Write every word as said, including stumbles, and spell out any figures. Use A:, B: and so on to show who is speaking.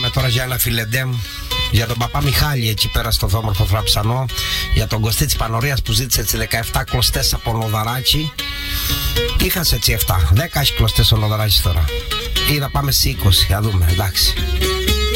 A: πάμε τώρα για ένα φιλεντέμ για τον παπά Μιχάλη εκεί πέρα στο όμορφο Φραψανό, για τον Κωστή της Πανορίας που ζήτησε έτσι δεκαεπτά κλωστές από Νοδαράκι. Είχας έτσι επτά, δέκα έχει κλωστές ο Νοδαράκης τώρα. Ή να πάμε στις είκοσι, θα δούμε, εντάξει.